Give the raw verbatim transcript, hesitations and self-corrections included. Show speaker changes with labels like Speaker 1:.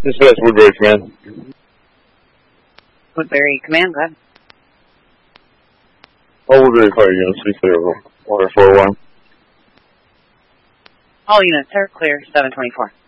Speaker 1: This is Woodbury Command.
Speaker 2: Woodbury Command, go ahead.
Speaker 1: All Woodbury Fire units, be clear of order four one.
Speaker 2: All units are clear, seven twenty-four.